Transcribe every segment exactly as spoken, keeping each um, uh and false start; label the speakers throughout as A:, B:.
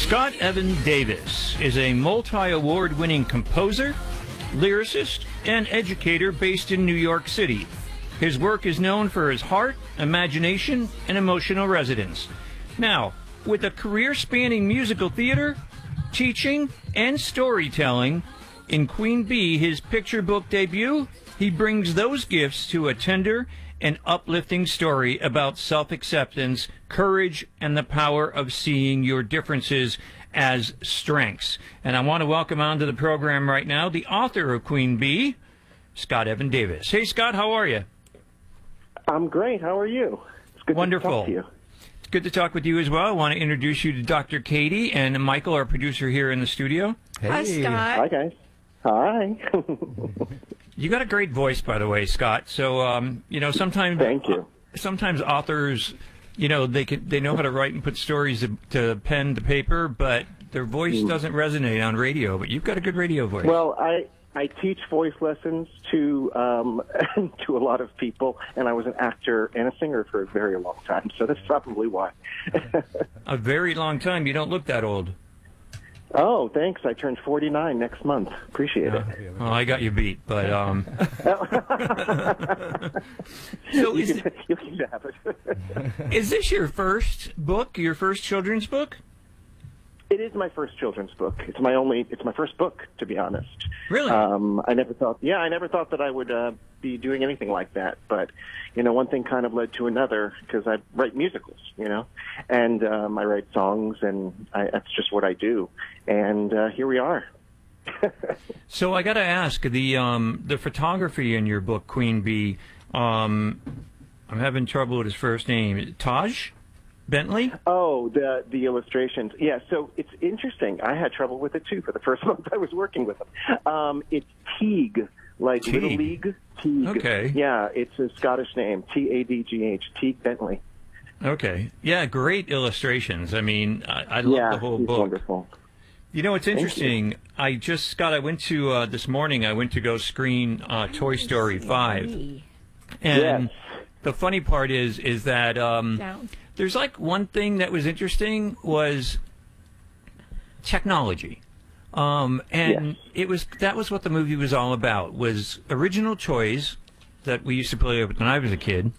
A: Scott Evan Davis is a multi-award winning composer, lyricist, and educator based in New York City. His work is known for his heart, imagination, and emotional resonance. Now, with a career spanning musical theater, teaching, and storytelling, in Queen Bee, his picture book debut, he brings those gifts to a tender and uplifting story about self-acceptance, courage, and the power of seeing your differences as strengths. And I want to welcome onto the program right now the author of Queen Bee, Scott Evan Davis. Hey, Scott, how are you?
B: I'm great. How are you? It's good
A: Wonderful.
B: to talk to you.
A: It's good to talk with you as well. I want to introduce you to Doctor Katie and Michael, our producer here in the studio.
C: Hey. Hi, Scott.
B: Hi, guys. Hi.
A: You got a great voice, by the way, Scott. So, um, you know, sometimes
B: Thank you.
A: Sometimes authors, you know, they can they know how to write and put stories to, to pen to paper, but their voice mm. doesn't resonate on radio. But you've got a good radio voice.
B: Well, I I teach voice lessons to um, to a lot of people, and I was an actor and a singer for a very long time. So that's probably why.
A: A very long time. You don't look that old.
B: Oh, thanks. I turned forty-nine next month. Appreciate
A: yeah.
B: it.
A: Well, I got you beat, but um. So
B: you
A: is
B: can,
A: it,
B: you can have it.
A: Is this your first book? Your first children's book?
B: It is my first children's book. It's my only. It's my first book, to be honest.
A: Really?
B: Um, I never thought. Yeah, I never thought that I would uh, be doing anything like that. But you know, one thing kind of led to another because I write musicals. You know, and um, I write songs, and I, that's just what I do. And uh, here we are.
A: So I got to ask the um, the photography in your book, Queen Bee. Um, I'm having trouble with his first name. Taj Bentley?
B: Oh, the the illustrations. Yeah, so it's interesting. I had trouble with it, too, for the first month I was working with him. Um, it's Teague, like
A: Teague.
B: Little League. Teague.
A: Okay.
B: Yeah, it's a Scottish name, T A D G H, Teague Bentley.
A: Okay. Yeah, great illustrations. I mean, I, I love
B: yeah,
A: the whole
B: he's
A: book.
B: Wonderful.
A: You know, it's interesting. I just, Scott, I went to, uh, this morning, I went to go screen uh, Toy Story five. And
B: yes.
A: The funny part is, is that um, there's like one thing that was interesting was technology. Um, and
B: yes.
A: it was, that was what the movie was all about, was original toys that we used to play with when I was a kid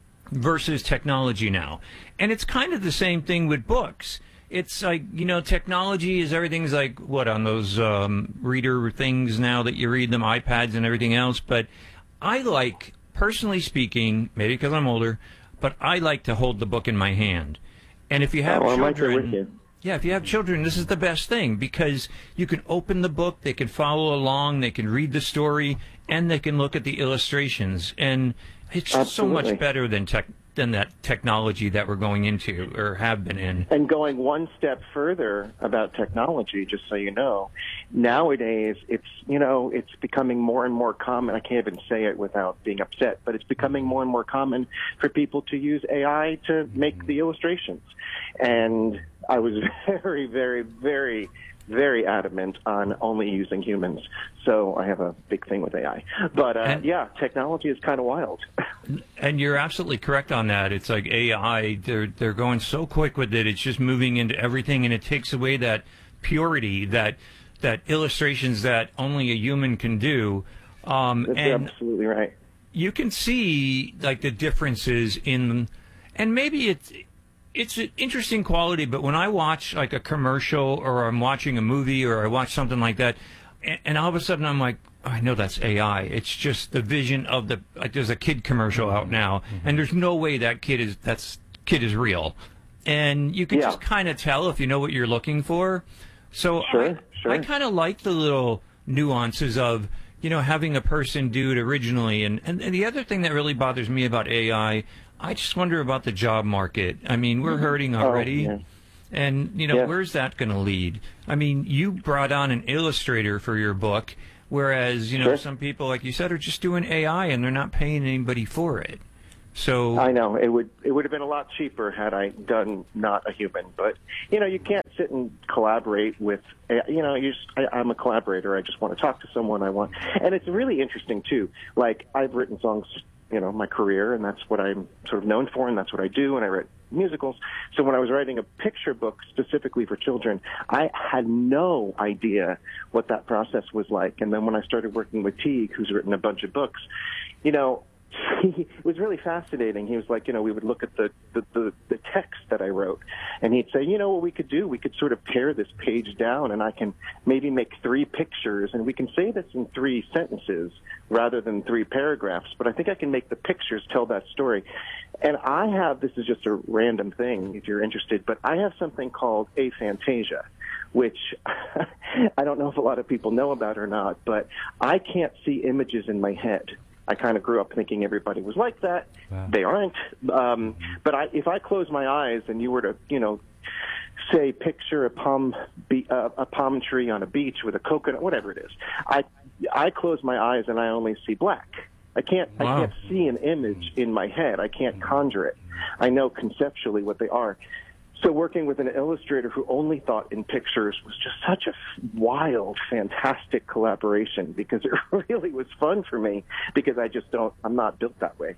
A: versus technology now. And it's kind of the same thing with books. It's like, you know, technology is everything's like, what, on those um, reader things now that you read them, iPads and everything else. But I like, personally speaking, maybe because I'm older, but I like to hold the book in my hand. And if you have
B: oh,
A: children,
B: you.
A: yeah, if you have children, this is the best thing because you can open the book, they can follow along, they can read the story, and they can look at the illustrations. And it's just so much better than tech. than that technology that we're going into or have been in.
B: And going one step further about technology, just so you know, nowadays it's, you know, it's becoming more and more common. I can't even say it without being upset, but it's becoming more and more common for people to use A I to make the illustrations. And I was very, very, very, very adamant on only using humans. So I have a big thing with A I. But, uh,
A: and,
B: yeah, technology is kind of wild.
A: And you're absolutely correct on that. It's like A I, they're, they're going so quick with it. It's just moving into everything, and it takes away that purity, that that illustrations that only a human can do. Um,
B: That's
A: and
B: absolutely right.
A: You can see, like, the differences in, and maybe it's, it's an interesting quality, but when I watch like a commercial or I'm watching a movie or I watch something like that, and, and all of a sudden I'm like, oh, I know that's A I. It's just the vision of the, like there's a kid commercial out now, mm-hmm. and there's no way that kid is, that's, kid is real. And you can
B: yeah.
A: just kind of tell if you know what you're looking for. So
B: sure,
A: I,
B: sure.
A: I kind of like the little nuances of, you know, having a person do it originally. And, and, and the other thing that really bothers me about A I, I just wonder about the job market. I mean, we're hurting already.
B: Oh, yeah.
A: And, you know,
B: yeah.
A: where's that going to lead? I mean, you brought on an illustrator for your book, whereas, you know,
B: sure.
A: some people, like you said, are just doing A I and they're not paying anybody for it. So
B: I know it would it would have been a lot cheaper had I done not a human, but you know you can't sit and collaborate with you know you just, I, I'm a collaborator. I just want to talk to someone. I want, and it's really interesting too. Like I've written songs, you know, my career, and that's what I'm sort of known for, and that's what I do. And I write musicals. So when I was writing a picture book specifically for children, I had no idea what that process was like. And then when I started working with Teague, who's written a bunch of books, you know, he, it was really fascinating. He was like, you know, we would look at the, the, the, the text that I wrote, and he'd say, you know what we could do? We could sort of pare this page down, and I can maybe make three pictures, and we can say this in three sentences rather than three paragraphs, but I think I can make the pictures tell that story. And I have, this is just a random thing if you're interested, but I have something called aphantasia, which I don't know if a lot of people know about or not, but I can't see images in my head. I kind of grew up thinking everybody was like that. Wow. They aren't. Um, but I, if I close my eyes and you were to, you know, say picture a palm, be, uh, a palm tree on a beach with a coconut, whatever it is, I, I close my eyes and I only see black. I can't, wow. I can't see an image in my head. I can't conjure it. I know conceptually what they are. So working with an illustrator who only thought in pictures was just such a wild, fantastic collaboration, because it really was fun for me, because I just don't, I'm not built that way.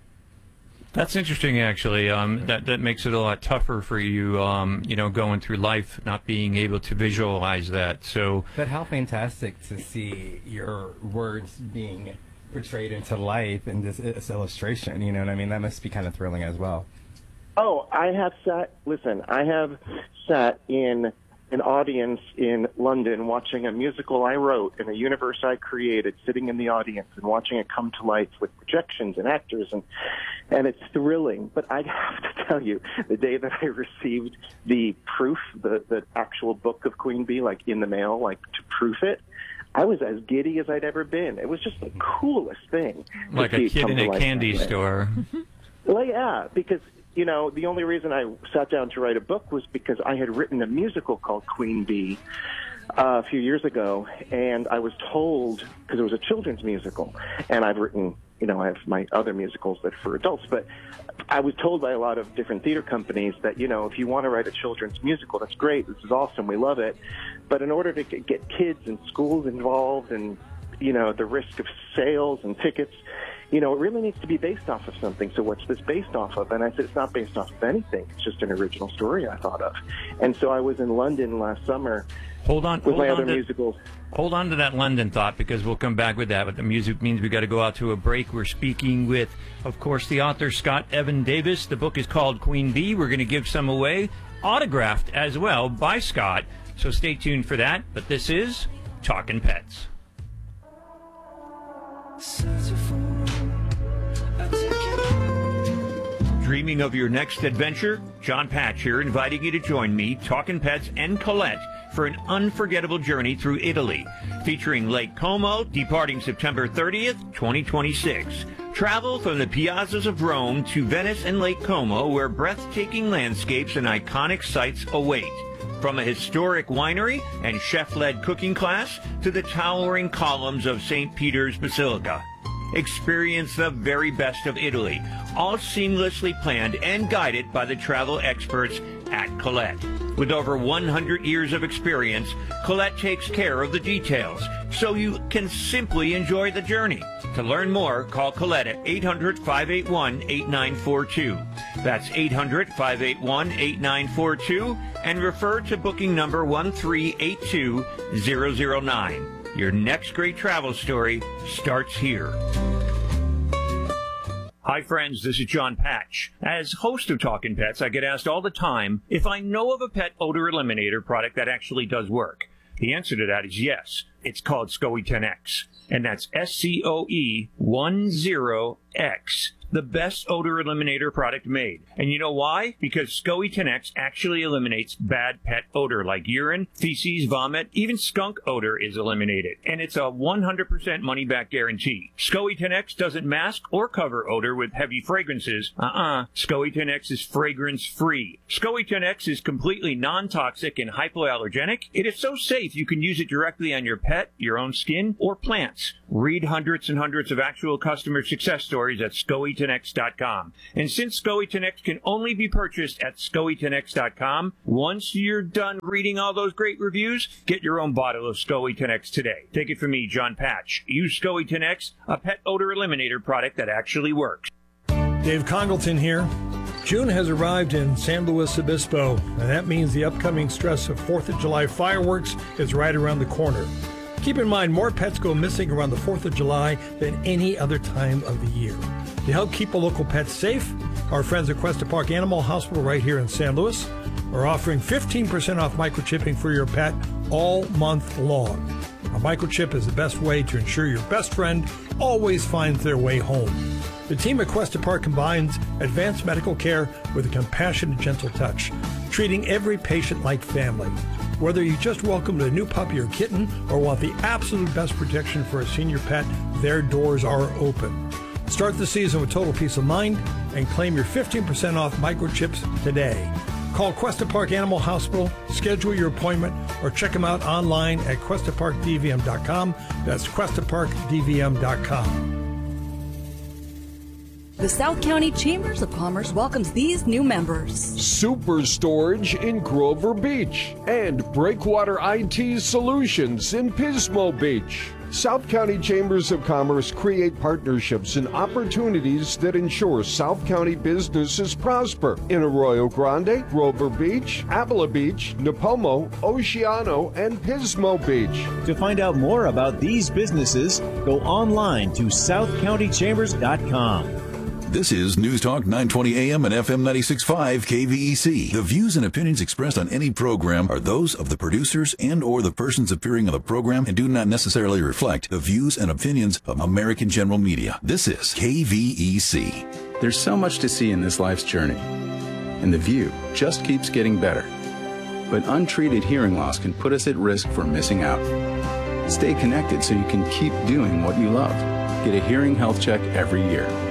A: That's interesting, actually. Um, that, that makes it a lot tougher for you, um, you know, going through life, not being able to visualize that. So,
C: but how fantastic to see your words being portrayed into life in this, this illustration, you know what I mean? That must be kind of thrilling as well.
B: Oh, I have sat, listen, I have sat in an audience in London watching a musical I wrote in a universe I created, sitting in the audience and watching it come to life with projections and actors, and and it's thrilling. But I have to tell you, the day that I received the proof, the, the actual book of Queen Bee, like in the mail, like to proof it, I was as giddy as I'd ever been. It was just the coolest thing.
A: Like a kid in a candy store.
B: Well, yeah, because, you know, the only reason I sat down to write a book was because I had written a musical called Queen Bee uh, a few years ago, and I was told, because it was a children's musical, and I've written, you know, I have my other musicals that are for adults, but I was told by a lot of different theater companies that, you know, if you want to write a children's musical, that's great, this is awesome, we love it, but in order to get kids and schools involved and, you know, the risk of sales and tickets, you know, it really needs to be based off of something. So what's this based off of? And I said, it's not based off of anything. It's just an original story I thought of. And so I was in London last summer.
A: Hold on.
B: With
A: hold
B: my
A: on
B: other
A: to,
B: musicals.
A: Hold on to that London thought, because we'll come back with that. But the music means we got to go out to a break. We're speaking with, of course, the author Scott Evan Davis. The book is called Queen Bee. We're going to give some away, autographed as well by Scott. So stay tuned for that. But this is Talkin' Pets. Dreaming of your next adventure? John Patch here, inviting you to join me, Talkin' Pets, and Colette for an unforgettable journey through Italy, featuring Lake Como, departing September thirtieth, twenty twenty-six. Travel from the piazzas of Rome to Venice and Lake Como, where breathtaking landscapes and iconic sights await. From a historic winery and chef-led cooking class to the towering columns of Saint Peter's Basilica. Experience the very best of Italy, all seamlessly planned and guided by the travel experts at Colette. With over one hundred years of experience, Colette takes care of the details, so you can simply enjoy the journey. To learn more, call Colette at eight hundred, five eight one, eight nine four two. That's eight hundred, five eight one, eight nine four two, and refer to booking number one three eight two zero zero nine. Your next great travel story starts here. Hi friends, this is John Patch. As host of Talkin' Pets, I get asked all the time if I know of a pet odor eliminator product that actually does work. The answer to that is yes. It's called SCOE ten X, and that's S C O E ten X. The best odor eliminator product made. And you know why? Because SCOE ten X actually eliminates bad pet odor like urine, feces, vomit, even skunk odor is eliminated. And it's a one hundred percent money-back guarantee. SCOE ten X doesn't mask or cover odor with heavy fragrances. Uh-uh. SCOE ten X is fragrance-free. SCOE ten X is completely non-toxic and hypoallergenic. It is so safe you can use it directly on your pet, your own skin, or plants. Read hundreds and hundreds of actual customer success stories at SCOE ten X dot com. And since SCOE ten X can only be purchased at SCOE ten X dot com, once you're done reading all those great reviews, get your own bottle of SCOE ten X today. Take it from me, John Patch. Use SCOE ten X, a pet odor eliminator product that actually works.
D: Dave Congleton here. June has arrived in San Luis Obispo, and that means the upcoming stress of fourth of July fireworks is right around the corner. Keep in mind, more pets go missing around the fourth of July than any other time of the year. To help keep a local pet safe, our friends at Cuesta Park Animal Hospital right here in San Luis are offering fifteen percent off microchipping for your pet all month long. A microchip is the best way to ensure your best friend always finds their way home. The team at Cuesta Park combines advanced medical care with a compassionate, gentle touch, treating every patient like family. Whether you just welcomed a new puppy or kitten or want the absolute best protection for a senior pet, their doors are open. Start the season with total peace of mind and claim your fifteen percent off microchips today. Call Cuesta Park Animal Hospital, schedule your appointment, or check them out online at cuesta park d v m dot com. That's cuesta park d v m dot com.
E: The South County Chambers of Commerce welcomes these new members.
F: Super Storage in Grover Beach and Breakwater I T Solutions in Pismo Beach. South County Chambers of Commerce create partnerships and opportunities that ensure South County businesses prosper in Arroyo Grande, Grover Beach, Avila Beach, Nipomo, Oceano, and Pismo Beach.
G: To find out more about these businesses, go online to south county chambers dot com.
H: This is News Talk nine twenty A M and F M ninety-six point five K V E C. The views and opinions expressed on any program are those of the producers and or the persons appearing on the program and do not necessarily reflect the views and opinions of American General Media. This is K V E C.
I: There's so much to see in this life's journey, and the view just keeps getting better. But untreated hearing loss can put us at risk for missing out. Stay connected so you can keep doing what you love. Get a hearing health check every year.